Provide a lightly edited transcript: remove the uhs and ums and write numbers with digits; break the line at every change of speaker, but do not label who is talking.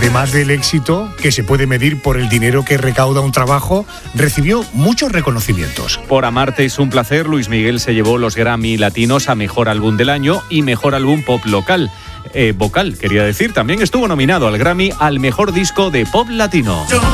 además del éxito que se puede medir por el dinero que recauda un trabajo, recibió muchos reconocimientos.
Por Amarte es un placer, Luis Miguel se llevó los Grammy Latinos a Mejor Álbum del Año y Mejor Álbum Pop Vocal, quería decir. También estuvo nominado al Grammy al Mejor Disco de Pop Latino.